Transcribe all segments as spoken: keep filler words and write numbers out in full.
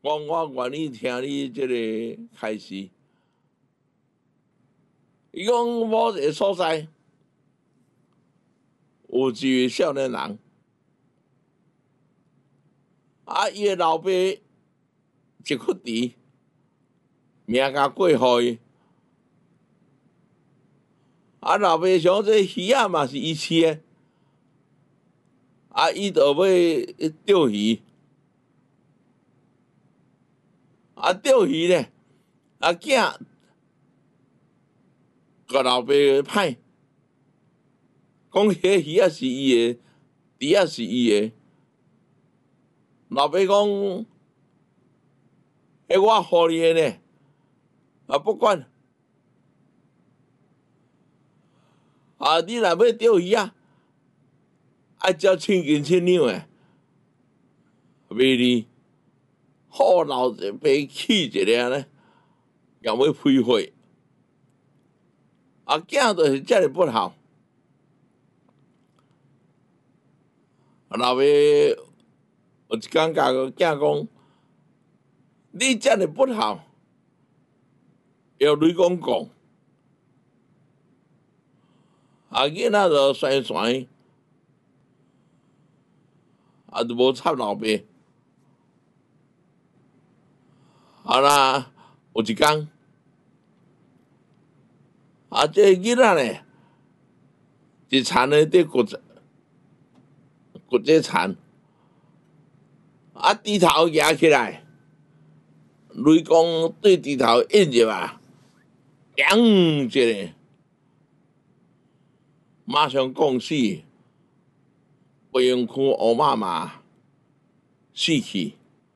讲我愿意听你即个开示。伊讲某一个所在有一个少年人，啊，伊个老爸一窟猪，命甲过互伊。啊，老爸想这鱼仔嘛是伊饲的，啊，伊就要钓鱼，啊，钓鱼咧，啊，囝甲老爸歹，讲迄个鱼仔是伊的，猪仔是伊的。老爸讲，迄我互你的呢，啊，不管。啊，你若要钓鱼啊，爱照千斤千两诶，袂哩，好老一爸气一个呢，又要批货。啊，囝就是遮尔不孝。老爸有一天甲个囝讲：“你遮尔不孝，要雷公讲。”啊，囡仔就酸酸，啊，就无插老爸。啊啦，有一天，啊，这囡仔咧，一田咧伫掘掘这田，啊，猪头举起来，雷公对猪头印入啊，砰一个，马上讲死，不用看乌妈妈死去。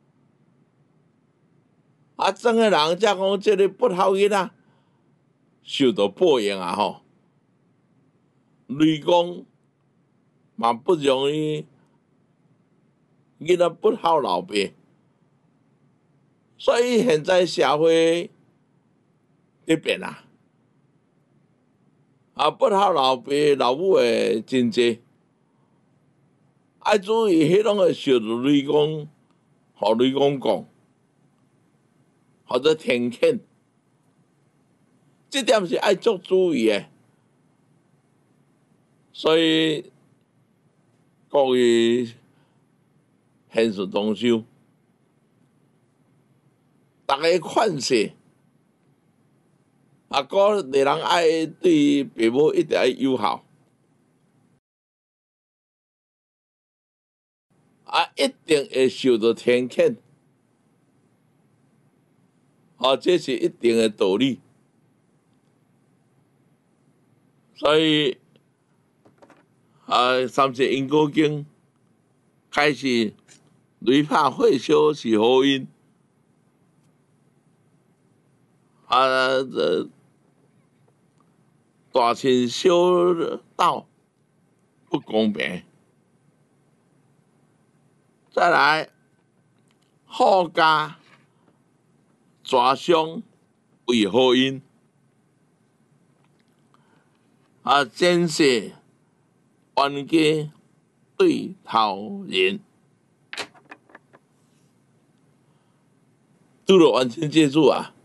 啊，整个人才讲这个不孝囡仔受到报应啊！吼，雷公嘛不容易，囡仔不孝老爸，所以现在社会在变啊，啊不孝老爸老母的真济，爱注意迄拢会受到雷公，互雷公讲。或者天谴，这点是爱足注意的。所以，各位现实当中，大家款式，啊，个个人爱对父母一定要友好，啊，一定会受到天谴。哦，这是一定的道理，所以啊，三世因果经开始雷拍火烧是好因，啊，这大秦小道不公平，再来好家。抓伤为好因，啊，真是冤家对头人，拄着完全接触啊！